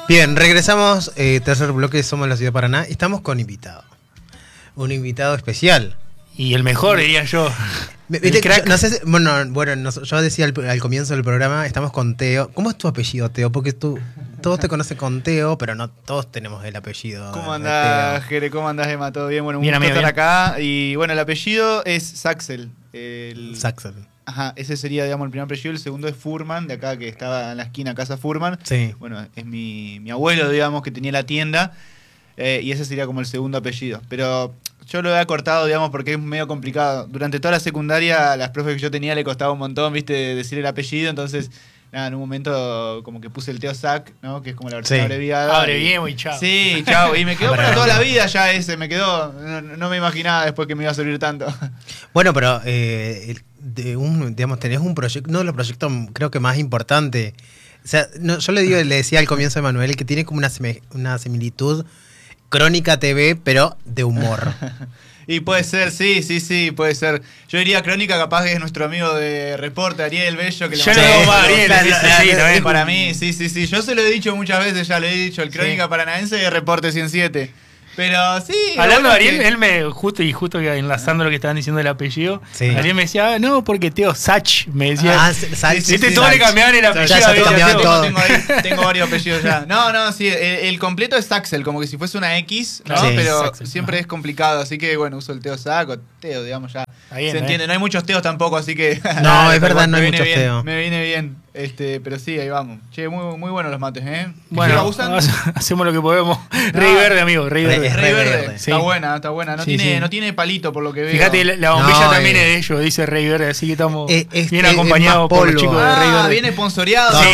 Bien, regresamos, tercer bloque, Somos la Ciudad de Paraná. Estamos con invitado. Un invitado especial. Y el mejor, diría yo. ¿Viste? No sé yo decía al comienzo del programa, estamos con Teo. ¿Cómo es tu apellido, Teo? Porque todos te conocen con Teo, pero no todos tenemos el apellido. ¿Cómo andás, Jere? ¿Cómo andás, Emma? ¿Todo bien? Bueno, un Bien, gusto amigo, estar acá. Y bueno, el apellido es Saxel. Saxel. Ajá, ese sería, digamos, el primer apellido. El segundo es Furman, de acá que estaba en la esquina Casa Furman. Sí. Bueno, es mi abuelo, digamos, que tenía la tienda. Y ese sería como el segundo apellido. Pero yo lo he acortado, digamos, porque es medio complicado. Durante toda la secundaria, a las profes que yo tenía le costaba un montón, viste, decir el apellido. Entonces, nada, en un momento como que puse el Teo Sac, ¿no? Que es como la versión abreviada. Abreviemos y chao. Sí, chao. Y me quedó para toda la vida ya ese, me quedó. No me imaginaba después que me iba a servir tanto. Bueno, pero digamos, tenés un proyecto, uno de los proyectos creo que más importante. O sea, yo le decía al comienzo de Manuel que tiene como una similitud Crónica TV, pero de humor. Y puede ser, sí, puede ser. Yo diría Crónica, capaz que es nuestro amigo de Reporte, Ariel Bello. Que Yo le digo más Ariel, sí, también. Para mí, sí. Yo se lo he dicho muchas veces, ya lo he dicho, el Crónica Paranaense y el Reporte 107. Pero sí. Hablando de Ariel, él me, justo que enlazando lo que estaban diciendo el apellido, sí. Ariel me decía, no, porque Teo Sach, me decía. Sach. Todos le cambiaban el apellido. Ya cambiaban todo. Tengo varios apellidos ya. No, sí, el completo es Saxel, como que si fuese una X, ¿no? Sí, pero Saxel, siempre es complicado, así que bueno, uso el Teo Sac o Teo, digamos ya. Bien, se entiende, no hay muchos Teos tampoco, así que. No, es verdad, no hay muchos Teos. Me viene bien. Pero sí, ahí vamos. Che, muy buenos los mates, ¿eh? Bueno, hacemos lo que podemos. Rey Verde, amigo, Rey Verde. Rey Verde. Sí. Está buena. No tiene palito por lo que veo. Fíjate, la bombilla también es de ellos, dice Rey Verde, así que estamos bien acompañados por los chicos de Rey Verde. Viene sponsoreado. Sí,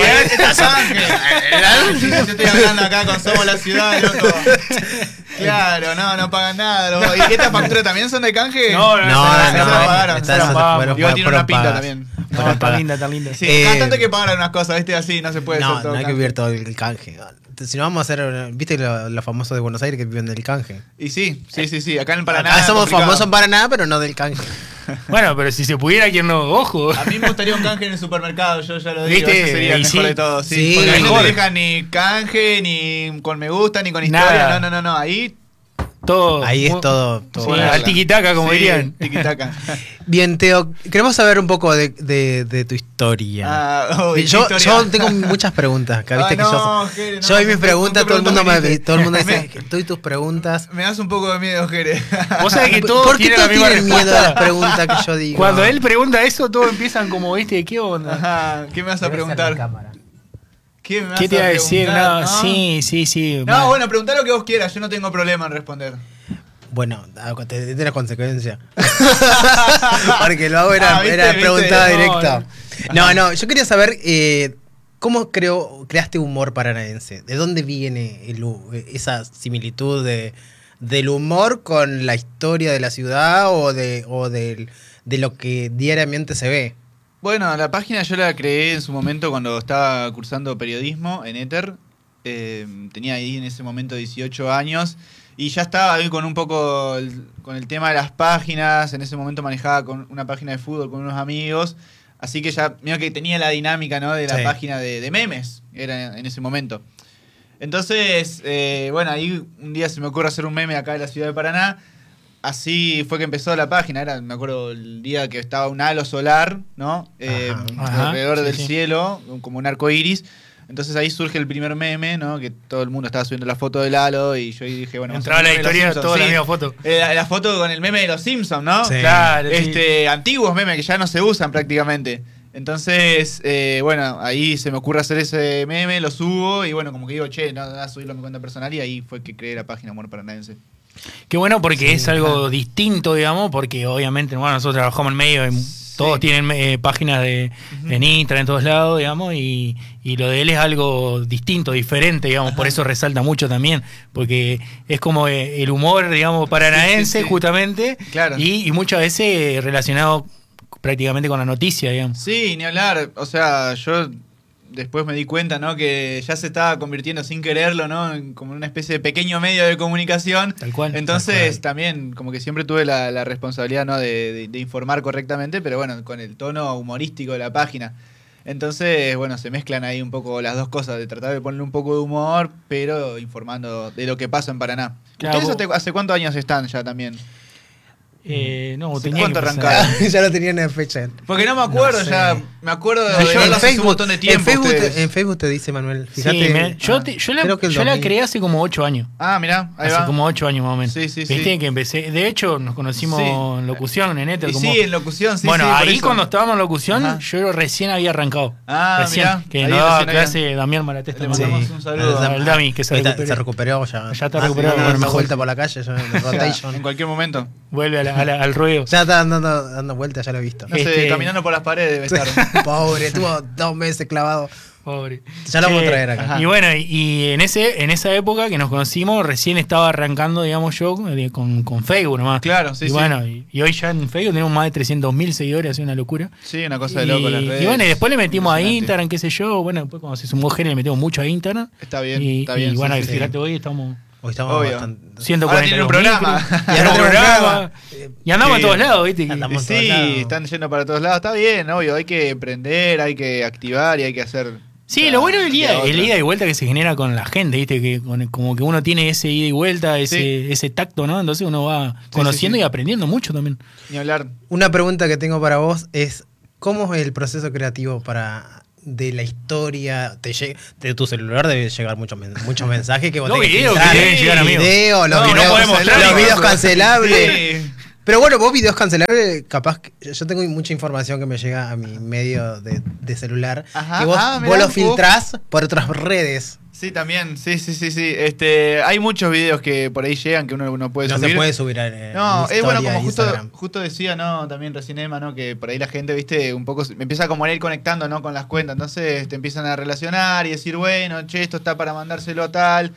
yo estoy hablando acá con Somos la Ciudad, loco. Claro, no pagan nada. ¿Y estas facturas también son de canje? No, se la pagaron. Igual tiene una pinta también. No, está linda. Sí, cada tanto hay que pagar unas cosas, ¿viste? Así no se puede hacer todo. No hay que vivir todo el canje. Si no vamos a hacer, ¿viste los famosos de Buenos Aires que viven del canje? Y sí. Acá en Paraná. Acá somos famosos en Paraná, pero no del canje. Bueno, pero si se pudiera, ¿quién no? Ojo. A mí me gustaría un canje en el supermercado, yo ya lo digo. ¿Viste? Ese sería el mejor de todos. Sí, porque ahí no mejor. te dejan ni canje, ni con me gusta, ni con historia. Nada. No. Ahí. Todo. Ahí es todo. Sí, al tiquitaca, como dirían. Tiquitaca. Bien, Teo, queremos saber un poco de tu historia. Yo tengo muchas preguntas. Acá, ¿viste? Yo y mis preguntas, todo el mundo dice, tú y tus preguntas. Me das un poco de miedo, Jere. Vos sabés que todos ¿Por qué tienen todos la misma tienen respuesta? miedo a las preguntas que yo digo? Cuando él pregunta eso, todos empiezan como, ¿viste? ¿Qué onda? Ajá, ¿qué me vas a preguntar? ¿Qué te iba a decir? No, sí. No, bueno, preguntá lo que vos quieras, yo no tengo problema en responder. Bueno, te la consecuencia. Porque luego era preguntada directa. No, yo quería saber cómo creaste humor paranaense. ¿De dónde viene esa similitud del humor con la historia de la ciudad o de lo que diariamente se ve? Bueno, la página yo la creé en su momento cuando estaba cursando periodismo en Éter. Tenía ahí en ese momento 18 años. Y ya estaba ahí con un poco con el tema de las páginas. En ese momento manejaba con una página de fútbol con unos amigos. Así que ya mira que tenía la dinámica, ¿no? De la página de memes. Era en ese momento. Entonces, bueno, ahí un día se me ocurre hacer un meme acá de la ciudad de Paraná. Así fue que empezó la página. Me acuerdo el día que estaba un halo solar, ¿no? Alrededor del cielo, como un arco iris. Entonces ahí surge el primer meme, ¿no? Que todo el mundo estaba subiendo la foto del halo y yo dije, bueno... Entraba la historia, toda la misma foto. La foto con el meme de los Simpsons, ¿no? Sí. Claro, Antiguos memes que ya no se usan prácticamente. Entonces, bueno, ahí se me ocurre hacer ese meme, lo subo y bueno, como que digo, no, voy a subirlo a mi cuenta personal y ahí fue que creé la página Humor Paranaense. Qué bueno porque es algo distinto, digamos, porque obviamente, bueno, nosotros trabajamos en medio de... Todos tienen páginas en Instagram en todos lados, digamos, y lo de él es algo distinto, diferente, digamos, por eso resalta mucho también, porque es como el humor, digamos, paranaense, justamente, claro. y muchas veces relacionado prácticamente con la noticia, digamos. Sí, ni hablar, o sea, yo después me di cuenta, ¿no? Que ya se estaba convirtiendo sin quererlo, ¿no? Como una especie de pequeño medio de comunicación. Tal cual. Entonces también como que siempre tuve la responsabilidad, ¿no? De informar correctamente, pero bueno, con el tono humorístico de la página. Entonces, bueno, se mezclan ahí un poco las dos cosas, de tratar de ponerle un poco de humor, pero informando de lo que pasa en Paraná. Claro, ¿Ustedes hace cuántos años están ya también? No, ¿Hace tenía cuánto que empezar. arrancaron? Ya lo tenían en fecha. Porque no me acuerdo No sé. ya, me acuerdo de Yo verlos en hace un Facebook, montón de tiempo. ustedes. en Facebook te dice Manuel. Sí, Fíjate. yo creo que el la 2000. creé hace como 8 años. Ah, mirá, ahí Hace va. como 8 años más o menos. Sí, sí, Viste sí. que empecé. De hecho, nos conocimos Sí. en locución, en Ether. Y como... sí, en locución, sí, bueno, sí, por ahí eso. cuando estábamos en locución, Ajá. yo recién había arrancado. Ah, recién. mirá, Que ahí nos daba recién había- clase Damián Malatesta. Le me mandamos acuerdo. un saludo. al Dami, que se Ahorita recuperó. se recuperó ya. Ya está recuperado, Hace bueno, una mejor. vuelta por la calle, ya en O sea, rotation. en cualquier momento. Vuelve al ruedo. Ya está dando vueltas, ya lo he visto. No sé, caminando por las paredes debe estar. Pobre, estuvo 2 meses clavado. Pobre. Ya lo vamos a traer acá. Ajá. Y bueno, y en esa época que nos conocimos, recién estaba arrancando, digamos, yo con Facebook nomás. Claro, sí, y sí. bueno, y hoy ya en Facebook tenemos más de 300.000 seguidores, así una locura. Sí, una cosa de loco las redes. Y bueno, y después le metimos a Impresionante. Instagram, qué sé yo. Bueno, después cuando se sumó Gene le metimos mucho a Instagram. Está bien, Y, está bien. y bueno, sí, sí, fíjate, sí. hoy estamos Hoy estamos Obvio. bastante. 140 Ahora tienen un programa. micros, Y ahora tenemos un programa. Y andamos Sí. a todos lados, ¿viste? Y Andamos. todos lados. sí, están yendo para todos lados. Está bien, obvio. Hay que emprender, hay que activar y hay que hacer. Sí, lo bueno es el de otra. ida y vuelta que se genera con la gente, ¿viste? Que como que uno tiene ese ida y vuelta, ese tacto, ¿no? Entonces uno va conociendo sí, sí. y aprendiendo mucho también. Ni hablar. Una pregunta que tengo para vos es: ¿cómo es el proceso creativo de la historia? De tu celular debe llegar muchos mensajes que vos Los tenés que videos filtrar. que deben llegar, amigo. Videos, los No, no videos, podemos mostrar, los no, videos no, cancelables. Sí. Pero bueno, vos videos cancelables, capaz que yo tengo mucha información que me llega a mi medio de celular. Ajá, Que vos mirá, lo vos. filtrás por otras redes. Sí, también. Sí. Hay muchos videos que por ahí llegan que uno puede No subir. se puede subir a No, es bueno, como Instagram. justo decía, ¿no? También recién Emma, ¿no? Que por ahí la gente, viste, un poco me empieza como a ir conectando, ¿no? Con las cuentas. Entonces te empiezan a relacionar y decir, bueno, che, esto está para mandárselo a tal.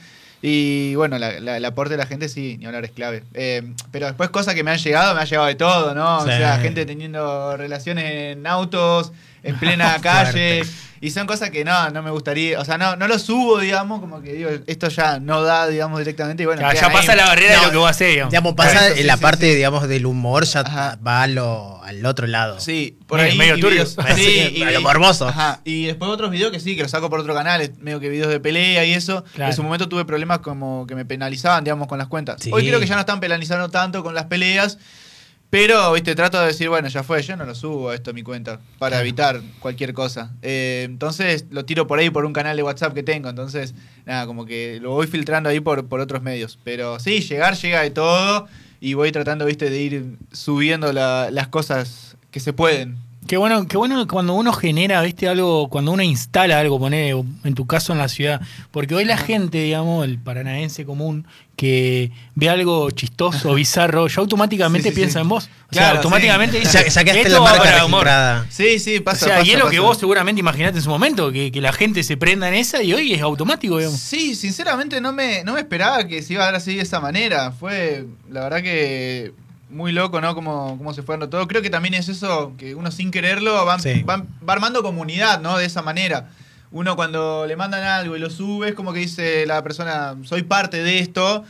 Y bueno, el aporte de la gente sí, ni hablar es clave. Pero después cosas que me han llegado de todo, ¿no? Sí. O sea, gente teniendo relaciones en autos, en plena calle. Y son cosas que no me gustaría, o sea, no lo subo, digamos, como que digo, esto ya no da, digamos, directamente. Y bueno, Ya queda pasa ahí. la barrera No, de lo que vos hacés, digamos. Digamos, pasa Por eso, en sí, la sí, parte, sí. digamos, del humor, ya Ajá. va al otro lado. Sí, por Medio- ahí. medio y turbio. videos- sí, A lo morboso. Ajá. Y después otros videos que sí, que los saco por otro canal, medio que videos de pelea y eso. Claro. En su momento tuve problemas como que me penalizaban, digamos, con las cuentas. Sí. Hoy creo que ya no están penalizando tanto con las peleas. Pero, viste, trato de decir, bueno, ya fue, yo no lo subo esto a mi cuenta para evitar cualquier cosa. Entonces lo tiro por ahí por un canal de WhatsApp que tengo. Entonces, nada, como que lo voy filtrando ahí por otros medios. Pero sí, llega de todo y voy tratando, viste, de ir subiendo las cosas que se pueden. Qué bueno cuando uno genera, viste, algo, cuando uno instala algo, poner en tu caso en la ciudad, porque hoy la gente, digamos, el paranaense común, que ve algo chistoso, bizarro, ya automáticamente Sí, sí, piensa sí. en vos. O Claro, sea, automáticamente sí. dice, Ya quedaste esto la va marca para humor. registrada. Sí, sí, O pasa. sea, y es lo pasa. que vos seguramente imaginaste en su momento, que la gente se prenda en esa y hoy es automático, digamos. Sí, sinceramente no me esperaba que se iba a dar así de esa manera. Fue, la verdad que muy loco, ¿no? Cómo se fue dando todo. Creo que también es eso, que uno sin quererlo va armando comunidad, ¿no? De esa manera. Uno cuando le mandan algo y lo sube, es como que dice la persona, soy parte de esto.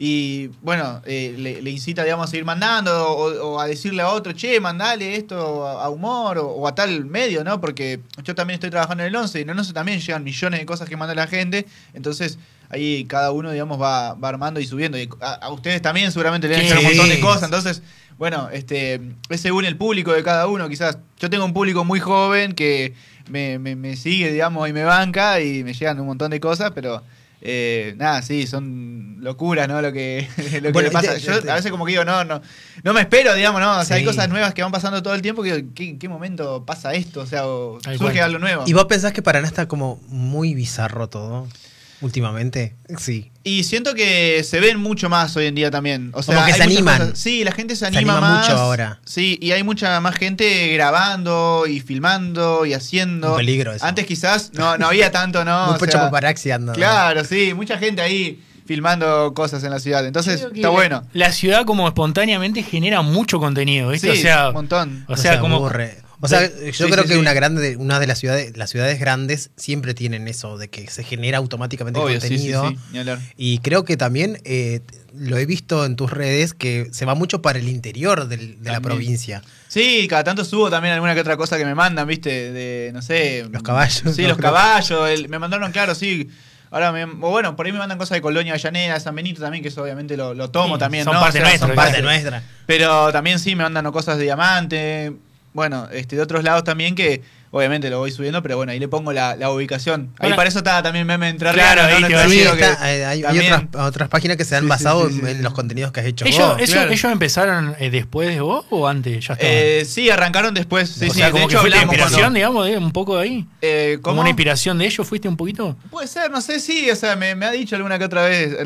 Y bueno, le incita, digamos, a seguir mandando o a decirle a otro, che, mandale esto a Humor o a tal medio, ¿no? Porque yo también estoy trabajando en el 11 y en el 11 también llegan millones de cosas que manda la gente. Entonces ahí cada uno, digamos, va armando y subiendo. Y a ustedes también seguramente le deben Sí. llegar un montón de cosas. Entonces, bueno, es según el público de cada uno. Quizás yo tengo un público muy joven que me sigue, digamos, y me banca y me llegan un montón de cosas, pero nada, sí, son locuras, ¿no? Lo que Bueno, le pasa. Yo a veces como que digo, no me espero, digamos, ¿no? O sea, hay Sí. cosas nuevas que van pasando todo el tiempo que digo, ¿en qué momento pasa esto? O sea, o Tal surge cual. algo nuevo. ¿Y vos pensás que Paraná está como muy bizarro todo últimamente? Sí. Y siento que se ven mucho más hoy en día también. O sea, Como que hay se muchas animan. cosas. Sí, la gente se Se anima anima más. mucho ahora. Sí, y hay mucha más gente grabando y filmando y haciendo. Un peligro eso. Antes quizás no había tanto, ¿no? Muy O pocho sea, paparazzi anda. Claro, sí, mucha gente ahí filmando cosas en la ciudad. Entonces, Creo que está bueno. La ciudad como espontáneamente genera mucho contenido, ¿viste? Sí, o sea, un montón. O sea, se como aburre. O sea, Sí, yo sí, creo sí, que sí. una de las ciudades grandes siempre tienen eso, de que se genera automáticamente Obvio, sí, sí, contenido. sí, ni hablar. Y creo que también lo he visto en tus redes que se va mucho para el interior de la También. provincia. Sí, cada tanto subo también alguna que otra cosa que me mandan, ¿viste? De, no sé. Los caballos. Sí, No, los creo caballos. Me mandaron, claro, sí. Ahora, o bueno, por ahí me mandan cosas de Colonia, Avellaneda, San Benito también, que eso obviamente lo tomo Sí, también, son ¿no? parte nuestra, Son claro. parte nuestra. Pero también sí me mandan cosas de Diamante. Bueno, de otros lados también que obviamente lo voy subiendo, pero bueno, ahí le pongo la ubicación. Ahí Bueno, para eso está también Meme Entre claro, Rianos, ahí ¿no? te iba a Nuestro Sí, decir amigo está, hay también- otras páginas que se han Sí, sí, basado sí, sí, en sí. los contenidos que has hecho ¿Ellos, vos. claro. ellos empezaron después de vos o antes? Ya estaban. Sí, arrancaron después. Sí, o sí, sea, de como que hecho fue la hablamos inspiración, cuando- digamos, un poco de ahí. ¿Cómo? ¿Como una inspiración de ellos fuiste un poquito? Puede ser, no sé, sí, o sea, me ha dicho alguna que otra vez,